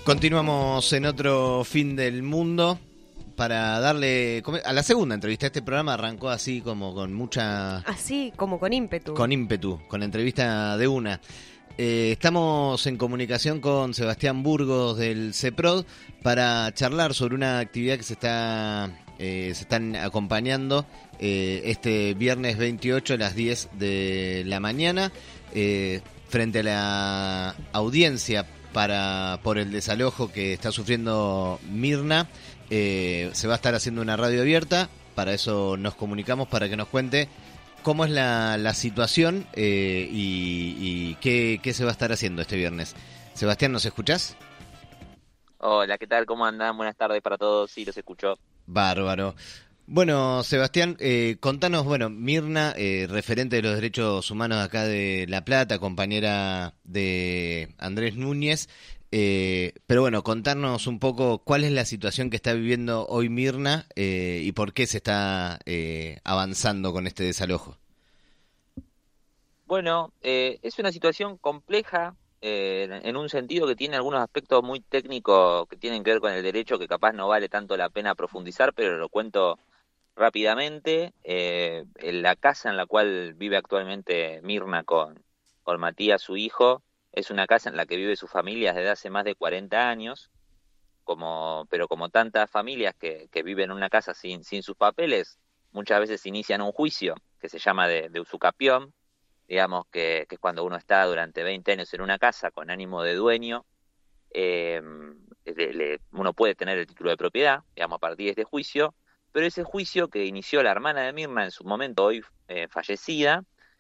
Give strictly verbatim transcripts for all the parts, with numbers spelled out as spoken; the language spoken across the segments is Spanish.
Continuamos en otro fin del mundo para darle a la segunda entrevista. Este programa arrancó así como con mucha... Así como con ímpetu. Con ímpetu, con la entrevista de una. Eh, estamos en comunicación con Sebastián Burgos del CEPROD para charlar sobre una actividad que se está eh, se están acompañando eh, este viernes veintiocho a las diez de la mañana eh, frente a la audiencia para por el desalojo que está sufriendo Mirna. Eh, se va a estar haciendo una radio abierta, para eso nos comunicamos, para que nos cuente cómo es la, la situación eh, y, y qué, qué se va a estar haciendo este viernes. Sebastián, ¿nos escuchás? Hola, ¿qué tal? ¿Cómo andan? Buenas tardes para todos, sí, los escucho. Bárbaro. Bueno, Sebastián, eh, contanos, bueno, Mirna, eh, referente de los derechos humanos acá de La Plata, compañera de Andrés Núñez, eh, pero bueno, contarnos un poco cuál es la situación que está viviendo hoy Mirna eh, y por qué se está eh, avanzando con este desalojo. Bueno, eh, es una situación compleja eh, en un sentido que tiene algunos aspectos muy técnicos que tienen que ver con el derecho que capaz no vale tanto la pena profundizar, pero lo cuento rápidamente. Eh, en la casa en la cual vive actualmente Mirna con, con Matías, su hijo, es una casa en la que vive su familia desde hace más de cuarenta años, como, pero como tantas familias que, que viven en una casa sin, sin sus papeles, muchas veces inician un juicio que se llama de, de usucapión, digamos que, que es cuando uno está durante veinte años en una casa con ánimo de dueño, eh, le, le, uno puede tener el título de propiedad, digamos, a partir de este juicio, pero ese juicio que inició la hermana de Mirna en su momento, hoy eh, fallecida,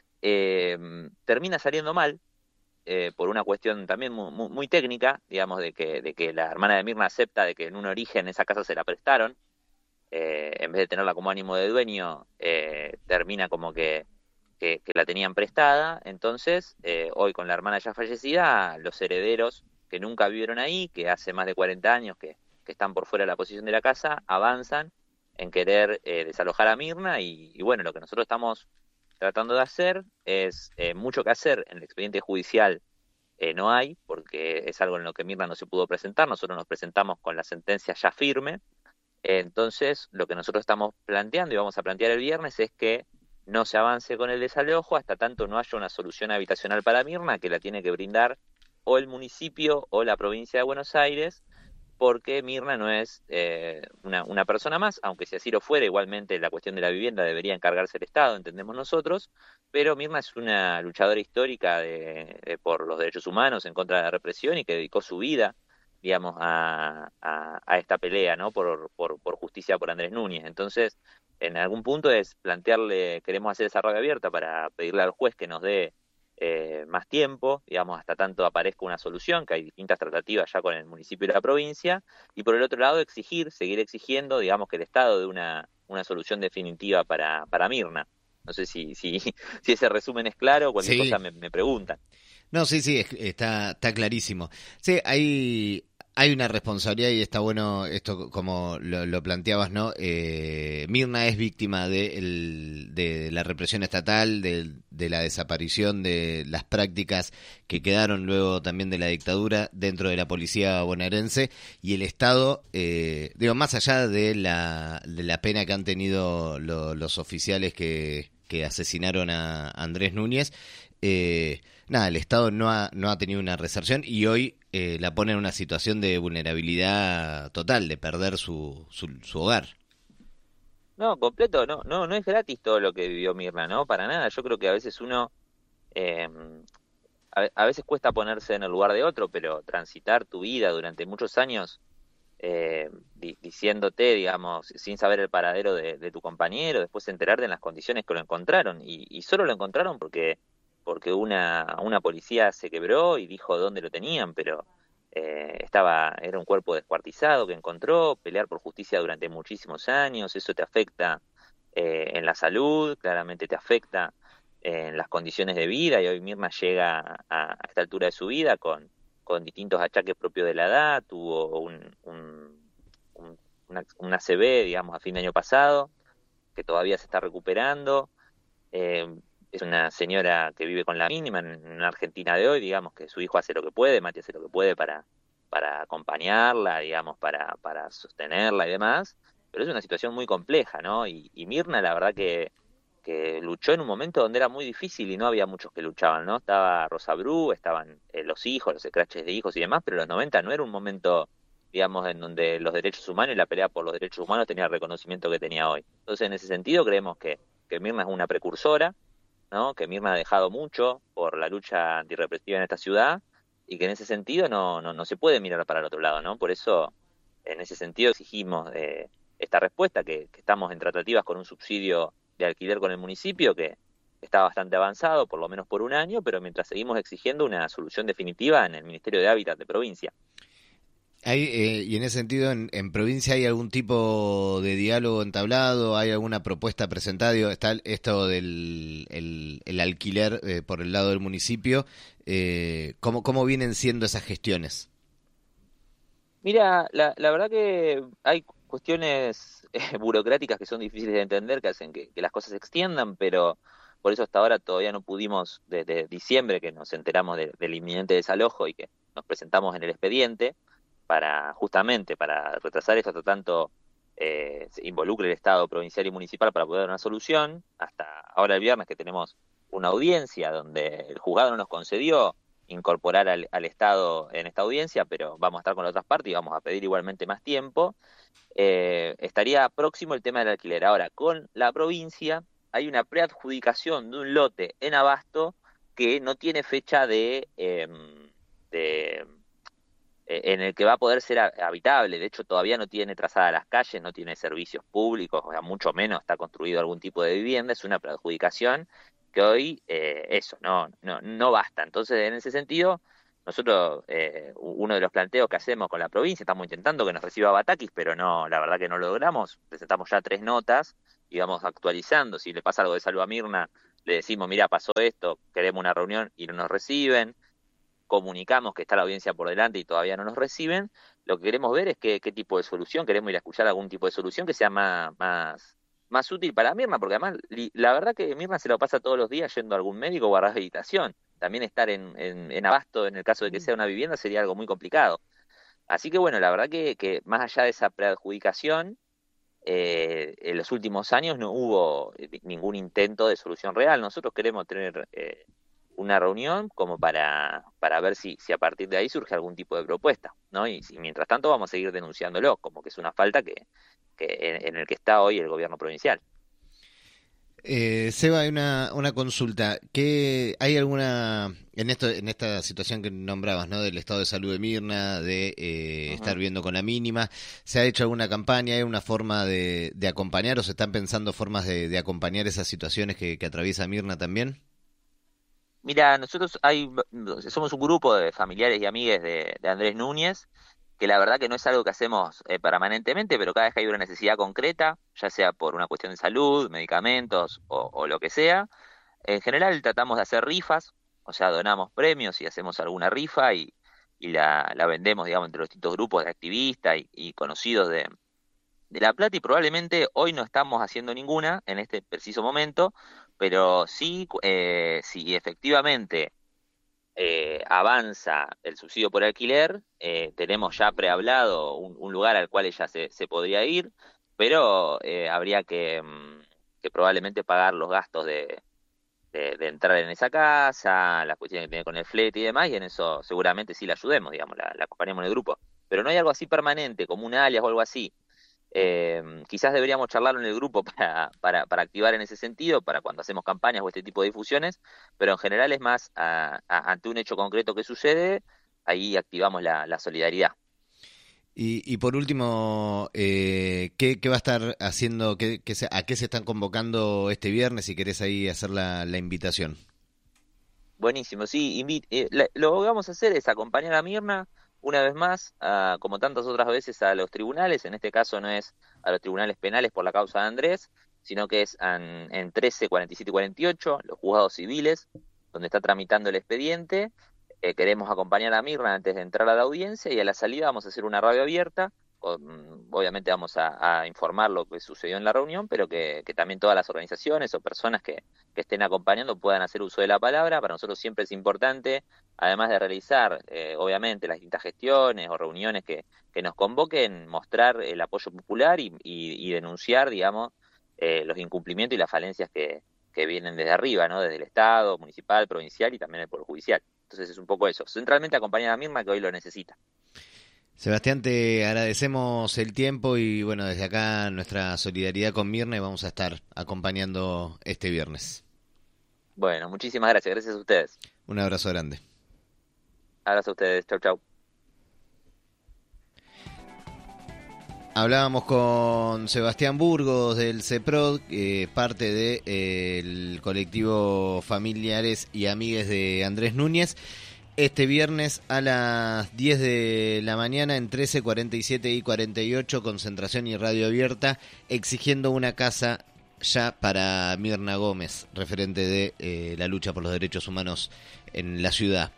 eh, termina saliendo mal, eh, por una cuestión también muy, muy, muy técnica, digamos, de que, de que la hermana de Mirna acepta de que en un origen esa casa se la prestaron, eh, en vez de tenerla como ánimo de dueño, eh, termina como que Que, que la tenían prestada. Entonces, eh, hoy con la hermana ya fallecida, los herederos que nunca vivieron ahí, que hace más de cuarenta años que, que están por fuera de la posesión de la casa, avanzan en querer eh, desalojar a Mirna y, y bueno, lo que nosotros estamos tratando de hacer es eh, mucho que hacer en el expediente judicial. Eh, no hay, porque es algo en lo que Mirna no se pudo presentar. Nosotros nos presentamos con la sentencia ya firme. Entonces, lo que nosotros estamos planteando y vamos a plantear el viernes es que no se avance con el desalojo hasta tanto no haya una solución habitacional para Mirna, que la tiene que brindar o el municipio o la provincia de Buenos Aires, porque Mirna no es eh, una, una persona más, aunque si así lo fuera, igualmente la cuestión de la vivienda debería encargarse el Estado, entendemos nosotros, pero Mirna es una luchadora histórica de, de, por los derechos humanos en contra de la represión y que dedicó su vida, digamos, a, a, a esta pelea, ¿no? Por, por, por justicia por Andrés Núñez. Entonces, en algún punto es plantearle, queremos hacer esa radio abierta para pedirle al juez que nos dé eh, más tiempo, digamos, hasta tanto aparezca una solución, que hay distintas tratativas ya con el municipio y la provincia, y por el otro lado exigir, seguir exigiendo, digamos, que el Estado dé una, una solución definitiva para, para Mirna. No sé si, si, si ese resumen es claro, cualquier Sí. cosa me, me preguntan. No, sí, sí, es- está, está clarísimo. Sí, hay, hay una responsabilidad y está bueno esto como lo, lo planteabas, ¿no? Eh, Mirna es víctima de, el- de la represión estatal, de, de la desaparición de las prácticas que quedaron luego también de la dictadura dentro de la policía bonaerense y el Estado, eh, digo, más allá de la, de la pena que han tenido lo- los oficiales que, que asesinaron a Andrés Núñez, eh, nada, el Estado no ha, no ha tenido una reserción y hoy eh, la pone en una situación de vulnerabilidad total, de perder su, su, su hogar. No, completo, no, no, no es gratis todo lo que vivió Mirna, ¿no? Para nada. Yo creo que a veces uno, eh, a, a veces cuesta ponerse en el lugar de otro, pero transitar tu vida durante muchos años eh, di- diciéndote, digamos, sin saber el paradero de, de tu compañero, después enterarte en las condiciones que lo encontraron, y, y solo lo encontraron porque, porque una, una policía se quebró y dijo dónde lo tenían, pero eh, estaba, era un cuerpo descuartizado que encontró, pelear por justicia durante muchísimos años, eso te afecta eh, en la salud, claramente te afecta en las condiciones de vida, y hoy Mirna llega a, a esta altura de su vida con con distintos achaques propios de la edad, tuvo un, un, un, una, una A C V, digamos, a fin de año pasado, que todavía se está recuperando. Eh, es una señora que vive con la mínima en, en Argentina de hoy, digamos, que su hijo hace lo que puede, Mati hace lo que puede para, para acompañarla, digamos, para, para sostenerla y demás, pero es una situación muy compleja, ¿no? Y, y Mirna, la verdad que, que luchó en un momento donde era muy difícil y no había muchos que luchaban, ¿no? Estaba Rosa Bru, estaban eh, los hijos, los scratches de hijos y demás, pero los noventa no era un momento, digamos, en donde los derechos humanos y la pelea por los derechos humanos tenía el reconocimiento que tenía hoy. Entonces, en ese sentido, creemos que, que Mirna es una precursora, ¿no? Que Mirna ha dejado mucho por la lucha antirrepresiva en esta ciudad y que en ese sentido no, no, no se puede mirar para el otro lado, ¿no? Por eso, en ese sentido, exigimos eh, esta respuesta, que, que estamos en tratativas con un subsidio de alquiler con el municipio que está bastante avanzado, por lo menos por un año, pero mientras seguimos exigiendo una solución definitiva en el Ministerio de Hábitat de provincia. Hay, eh, y en ese sentido, en, en provincia hay algún tipo de diálogo entablado, hay alguna propuesta presentada, digo, está esto del el, el alquiler eh, por el lado del municipio, eh, ¿cómo, cómo vienen siendo esas gestiones? Mira, la, la verdad que hay cuestiones eh, burocráticas que son difíciles de entender, que hacen que, que las cosas se extiendan, pero por eso hasta ahora todavía no pudimos, desde diciembre que nos enteramos de- del inminente desalojo y que nos presentamos en el expediente, para justamente para retrasar esto hasta tanto eh, se involucre el Estado provincial y municipal para poder dar una solución, hasta ahora el viernes que tenemos una audiencia donde el juzgado no nos concedió incorporar al, al Estado en esta audiencia, pero vamos a estar con la otra parte y vamos a pedir igualmente más tiempo. Eh, estaría próximo el tema del alquiler. Ahora, con la provincia hay una preadjudicación de un lote en Abasto que no tiene fecha de, eh, de eh, en el que va a poder ser ha- habitable. De hecho, todavía no tiene trazadas las calles, no tiene servicios públicos, o sea, mucho menos está construido algún tipo de vivienda. Es una preadjudicación que hoy eh, eso no, no, no basta. Entonces, en ese sentido, nosotros, eh, u- uno de los planteos que hacemos con la provincia, estamos intentando que nos reciba Batakis, pero no, la verdad que no lo logramos. Presentamos ya tres notas y vamos actualizando. Si le pasa algo de salud a Mirna, le decimos, mira, pasó esto, queremos una reunión y no nos reciben. Comunicamos que está la audiencia por delante y todavía no nos reciben. Lo que queremos ver es qué, qué tipo de solución, queremos ir a escuchar algún tipo de solución que sea más, más, más útil para Mirna, porque además li- la verdad que Mirna se lo pasa todos los días yendo a algún médico o a rehabilitación. También estar en, en, en Abasto, en el caso de que sea una vivienda, sería algo muy complicado. Así que bueno, la verdad que, que más allá de esa preadjudicación, eh, en los últimos años no hubo eh, ningún intento de solución real. Nosotros queremos tener eh, una reunión como para, para ver si, si a partir de ahí surge algún tipo de propuesta, ¿no? Y, si mientras tanto vamos a seguir denunciándolo, como que es una falta que, que en, en el que está hoy el gobierno provincial. Eh, Seba, hay una, una consulta. ¿Qué, ¿Hay alguna, en esto, en esta situación que nombrabas, ¿no? Del estado de salud de Mirna, de eh, estar Ujú. viendo con la mínima, ¿se ha hecho alguna campaña? ¿Hay una forma de, de acompañar o se están pensando formas de, de acompañar esas situaciones que, que atraviesa Mirna también? Mira, nosotros hay, somos un grupo de familiares y amigues de, de Andrés Núñez, que la verdad que no es algo que hacemos eh, permanentemente, pero cada vez que hay una necesidad concreta, ya sea por una cuestión de salud, medicamentos o, o lo que sea, en general tratamos de hacer rifas, o sea, donamos premios y hacemos alguna rifa y, y la, la vendemos, digamos, entre los distintos grupos de activistas y, y conocidos de, de La Plata, y probablemente hoy no estamos haciendo ninguna en este preciso momento, pero sí, cu- eh, si efectivamente eh, avanza el subsidio por alquiler, eh, tenemos ya prehablado un, un lugar al cual ella se, se podría ir, pero eh, habría que, mm, que probablemente pagar los gastos de, de, de entrar en esa casa, las cuestiones que tiene con el flete y demás, y en eso seguramente sí la ayudemos, digamos, la, la acompañemos en el grupo. Pero no hay algo así permanente, como un alias o algo así. Eh, quizás deberíamos charlarlo en el grupo para, para, para activar en ese sentido, para cuando hacemos campañas o este tipo de difusiones, pero en general es más a- a- ante un hecho concreto que sucede, ahí activamos la, la solidaridad. Y, y por último, eh, ¿qué, ¿qué va a estar haciendo? Qué, qué se- ¿A qué se están convocando este viernes? Si querés ahí hacer la, la invitación. Buenísimo, sí, invi- eh, la- lo que vamos a hacer es acompañar a Mirna una vez más, a- como tantas otras veces, a los tribunales. En este caso no es a los tribunales penales por la causa de Andrés, sino que es en, en trece, cuarenta y siete y cuarenta y ocho, los juzgados civiles, donde está tramitando el expediente. Eh, queremos acompañar a Mirna antes de entrar a la audiencia y a la salida vamos a hacer una radio abierta obviamente vamos a, a informar lo que sucedió en la reunión, pero que, que también todas las organizaciones o personas que, que estén acompañando puedan hacer uso de la palabra. Para nosotros siempre es importante, además de realizar, eh, obviamente, las distintas gestiones o reuniones que, que nos convoquen, mostrar el apoyo popular y, y, y denunciar, digamos, eh, los incumplimientos y las falencias que, que vienen desde arriba, ¿no? Desde el Estado, municipal, provincial y también el Poder Judicial. Entonces es un poco eso. Centralmente acompañar a Mirna, que hoy lo necesita. Sebastián, te agradecemos el tiempo y bueno, desde acá nuestra solidaridad con Mirna y vamos a estar acompañando este viernes. Bueno, muchísimas gracias, gracias a ustedes. Un abrazo grande. Abrazo a ustedes, chau chau. Hablábamos con Sebastián Burgos del CEPROD, eh, parte del de, eh, colectivo Familiares y Amigues de Andrés Núñez. Este viernes a las diez de la mañana en trece, cuarenta y siete y cuarenta y ocho, concentración y radio abierta, exigiendo una casa ya para Mirna Gómez, referente de eh, la lucha por los derechos humanos en la ciudad.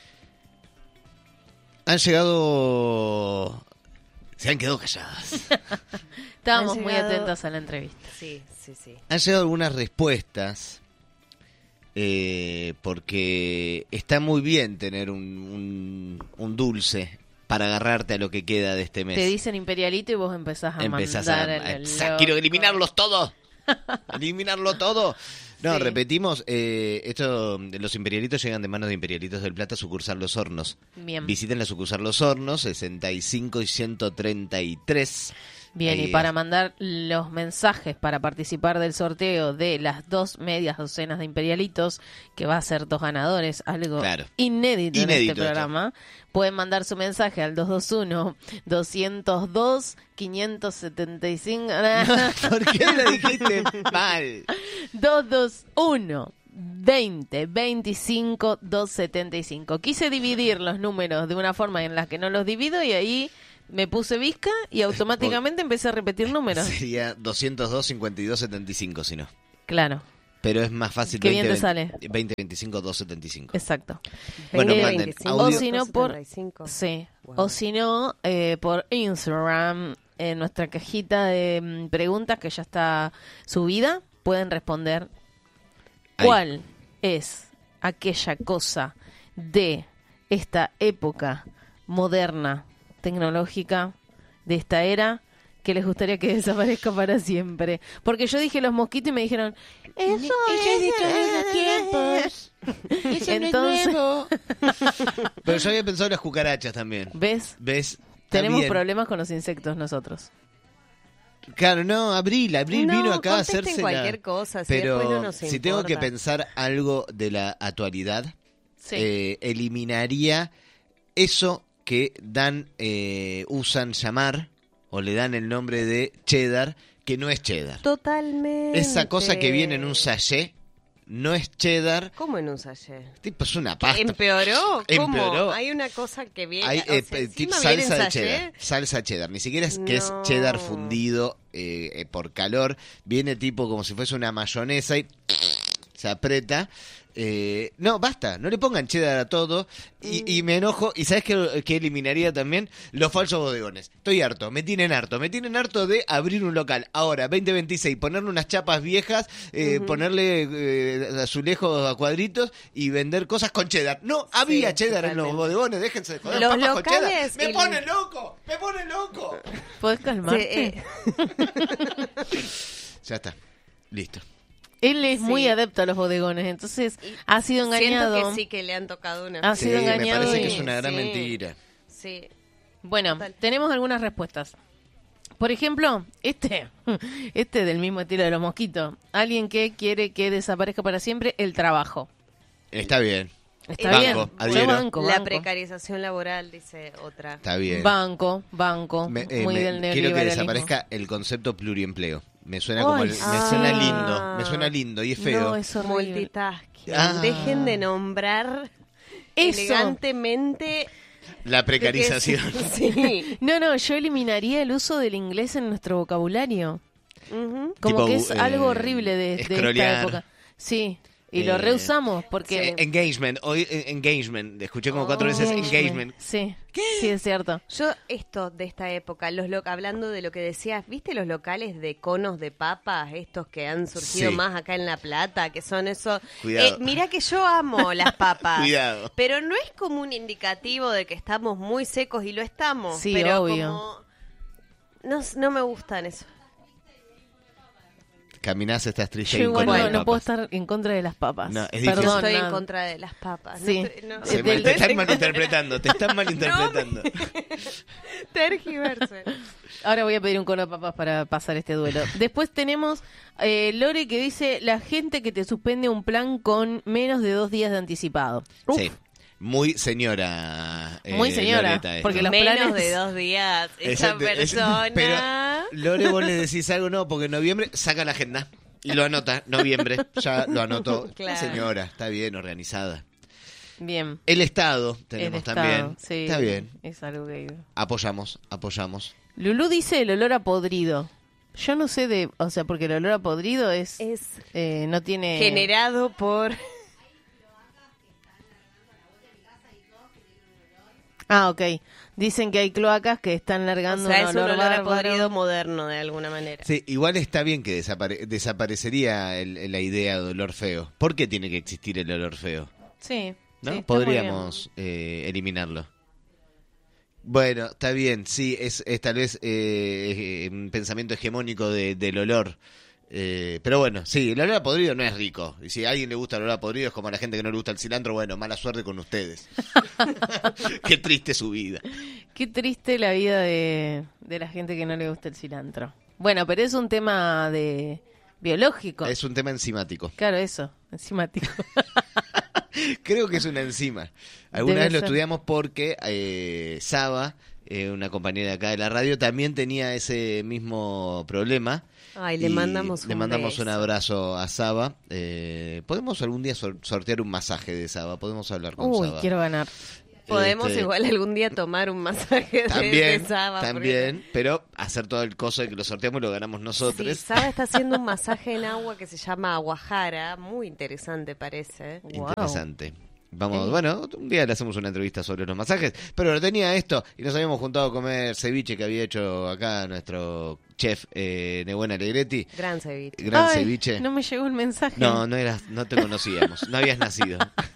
Han llegado... Se han quedado calladas. Estábamos llegado... muy atentos a la entrevista. Sí, sí, sí. Han llegado algunas respuestas... Eh, porque está muy bien tener un, un, un dulce para agarrarte a lo que queda de este mes. Te dicen imperialito y vos empezás a empezás mandar a, el a, quiero eliminarlos todos. Eliminarlo todo. No, sí. Repetimos, eh, esto, los imperialitos llegan de manos de Imperialitos del Plata, sucursal Los Hornos. Bien. Visiten la sucursal Los Hornos, sesenta y cinco y ciento treinta y tres. Bien, Ahí y para mandar los mensajes para participar del sorteo de las dos medias docenas de imperialitos, que va a ser dos ganadores, algo claro. inédito, inédito en este programa, esto. Pueden mandar su mensaje al dos dos uno, doscientos dos, quinientos setenta y cinco. ¿Por qué lo dijiste mal? dos dos uno. veinte, veinticinco, doscientos setenta y cinco. Quise dividir los números de una forma en la que no los divido y ahí me puse visca y automáticamente empecé a repetir números. Sería doscientos dos, cincuenta y dos, setenta y cinco, si no. Claro. Pero es más fácil. Qué veinte, bien te sale. veinte, veinticinco, doscientos setenta y cinco. Exacto. Bueno, eh, manden audio. O si no por, sí. Wow. O si no, eh, por Instagram, en nuestra cajita de mm, preguntas que ya está subida, pueden responder Ahí. cuál es aquella cosa de esta época moderna, tecnológica, de esta era, que les gustaría que desaparezca para siempre. Porque yo dije los mosquitos y me dijeron, eso es, es de todos los tiempos. Eso Entonces, no es nuevo. Pero yo había pensado en las cucarachas también. ¿Ves? ¿Ves? Tenemos También. problemas con los insectos nosotros. Claro, no, Abril, Abril no, vino acá a hacerse cualquier la... cosa, si pero después no nos si importa. tengo que pensar algo de la actualidad, Sí. eh, eliminaría eso que dan, eh, usan llamar o le dan el nombre de cheddar, que no es cheddar. Totalmente. Esa cosa que viene en un sachet no es cheddar. ¿Cómo en un sachet? Tipo, es una pasta. ¿Empeoró? ¿Cómo? Empeoró. Hay una cosa que viene... Hay o sea, eh, encima tipo, viene en salsa de sachet. cheddar, salsa cheddar, ni siquiera es que es No. cheddar fundido eh, eh, por calor, viene tipo como si fuese una mayonesa y se aprieta. Eh, no, basta, no le pongan cheddar a todo y, y me enojo. ¿Y sabes qué, qué eliminaría también? Los falsos bodegones. Estoy harto, me tienen harto, me tienen harto de abrir un local ahora, veinte veintiséis, ponerle unas chapas viejas, eh, Ujú. ponerle eh, azulejos a cuadritos y vender cosas con cheddar. No había Sí, cheddar en los totalmente. bodegones, déjense de joder. Los papas con cheddar. locales Me y- pone loco, me pone loco. ¿Podés Sí, calmarte? eh, Ya está, listo. Él es Sí. muy adepto a los bodegones, entonces ha sido engañado. Siento que sí que le han tocado una. Ha Sí, sido me engañado parece y- que es una gran sí. mentira. Sí. Bueno, Total. tenemos algunas respuestas. Por ejemplo, este, este del mismo estilo de los mosquitos. Alguien que quiere que desaparezca para siempre el trabajo. Está bien, Está Banco, bien. Yo adhiero. banco, La banco. precarización laboral, dice otra. está bien. Banco, banco. Me- eh, muy me- del quiero que neoliberalismo. desaparezca el concepto pluriempleo. Me suena como Ay, el- sí. me suena Ah. lindo, me suena lindo y es feo. No, es horrible. Multitasking. Ah. Dejen de nombrar Eso. elegantemente. La precarización. Sí. No, no, yo eliminaría el uso del inglés en nuestro vocabulario. Ujú. Como Tipo, que es eh, algo horrible de, de esta escrolear. época. Sí. Y lo Eh, reusamos porque... Eh, engagement, hoy eh, engagement, escuché como cuatro Oh, veces engagement. Sí, sí, es cierto. Yo, esto de esta época, los lo- hablando de lo que decías, ¿viste los locales de conos de papas, estos que han surgido Sí. más acá en La Plata, que son esos? Cuidado. Eh, mirá que yo amo las papas. Cuidado. Pero no es como un indicativo de que estamos muy secos y lo estamos. Sí, pero obvio. como... No, no me gustan eso. Caminás, estás triste Yo y igual con no, las no puedo papas. estar en contra de las papas. No, es Yo difícil. estoy en nada. contra de las papas. Sí. No estoy- no- Se Eh, mal- del- te están malinterpretando, te están malinterpretando. Tergiverse. Ahora voy a pedir un cono de papas para pasar este duelo. Después tenemos eh, Lore que dice, la gente que te suspende un plan con menos de dos días de anticipado. Uf, Sí, muy señora. eh, Muy señora, Loreta esto. porque los Menos planes- de dos días. Esa Exacto, es- persona... pero Lore, vos le decís algo, no, porque en noviembre saca la agenda y lo anota, noviembre, ya lo anotó. Claro. Señora, está bien, organizada. bien. El Estado tenemos El Estado, también. sí, Está bien, es algo que... apoyamos, apoyamos. Lulú dice el olor a podrido. Yo no sé de... O sea, porque el olor a podrido es... Es eh, no tiene... generado por... Ah, ok. Dicen que hay cloacas que están O largando sea, un es un olor olor a bárbaro. podrido moderno, de alguna manera. Sí, igual está bien que desapare- desaparecería el- la idea de olor feo. ¿Por qué tiene que existir el olor feo? Sí. ¿No? sí, está Podríamos eh, eliminarlo. Bueno, está bien, sí, es, es tal vez eh, eh, un pensamiento hegemónico de- del olor. Eh, pero bueno, sí, el olor a podrido no es rico. Y si a alguien le gusta el olor a podrido, es como a la gente que no le gusta el cilantro, bueno, mala suerte con ustedes. Qué triste su vida. muy bien. Qué triste la vida de, de la gente que no le gusta el cilantro. Bueno, pero es un tema de biológico. Es un tema enzimático. Claro, eso, enzimático. Creo que es una enzima. Alguna Debe vez lo ser. estudiamos porque eh, Saba, eh, una compañera acá de la radio, también tenía ese mismo problema. Ay, le Y mandamos le un mandamos beso. un abrazo a Saba. Eh, podemos algún día sor- sortear un masaje de Saba. Podemos hablar con Uy, Saba. quiero ganar. Podemos Este, igual algún día tomar un masaje de- También, de Saba. también, pero hacer todo el coso de que lo sorteamos y lo ganamos porque- nosotros. Sí, Saba está haciendo un masaje en agua que se llama aguajara. Muy interesante parece. Wow. Interesante. Vamos, Eh. bueno, un día le hacemos una entrevista sobre los masajes, pero lo tenía esto y nos habíamos juntado a comer ceviche que había hecho acá nuestro chef eh, Nebuena Alegretti, Gran ceviche. gran Ay, ceviche. no me llegó el mensaje. No, no eras, no te conocíamos, no habías nacido.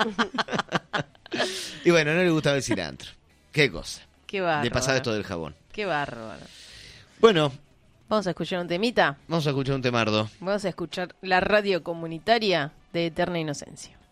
Y bueno, no le gustaba el cilantro. Qué cosa. Qué bárbaro. Le pasaba esto del jabón. Qué bárbaro. Bueno, Vamos a escuchar un temita. vamos a escuchar un temardo. Vamos a escuchar la radio comunitaria de Eterna Inocencia.